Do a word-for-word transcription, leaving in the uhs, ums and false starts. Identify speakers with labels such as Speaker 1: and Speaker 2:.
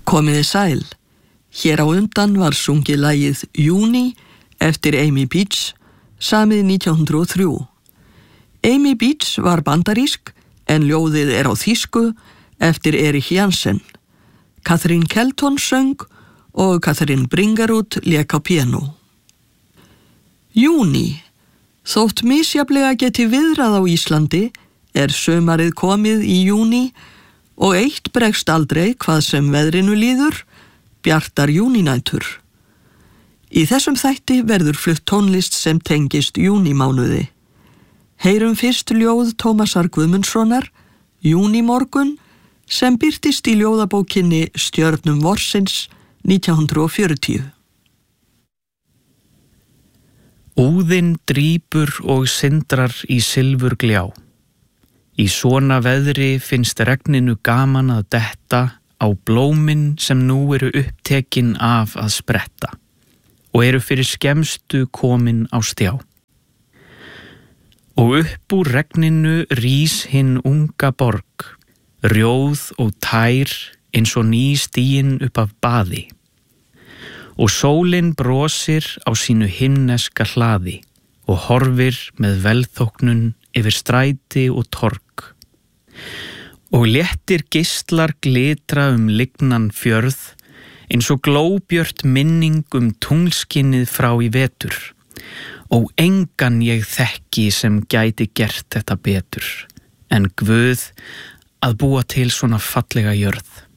Speaker 1: Komiði sæl. Hér á undan var sungið lagið Júní eftir Amy Beach, samið nítján hundruð og þrjú. Amy Beach var bandarísk en ljóðið er á þýsku eftir Erich Jansen. Kathryn Kelton söng og Kathryn Bringarud lék á píanó. Júní. Þótt misjafnlega geti viðrað á Íslandi er sumarið komið í júní og eitt bregst aldrei hvað sem veðrinu líður, bjartar júnínætur. Í þessum þætti verður flutt tónlist sem tengist júnímánuði. Heyrum fyrst ljóð Tómasar Guðmundssonar, Júnímorgun, sem birtist í ljóðabókinni Stjörnum vorsins nítján hundruð og fjörutíu.
Speaker 2: Úðinn drýpur og syndrar í silfurgljá. Í svona veðri finnst regninu gaman að detta á blómin sem nú eru upptekin af að spretta og eru fyrir skemmstu komin á stjá. Og upp úr regninu rís hinn unga borg, rjóð og tær eins og nýstiginn upp af baði. Og sólin brosir á sínu himneska hlaði og horfir með velþóknun yfir stræti og torg. Og léttir geislar glitra um lygnan fjörð eins og glóbjört minning um tunglskinnið frá í vetur. Og engan ég þekki sem gæti gert þetta betur en Guð að búa til svona fallega jörð.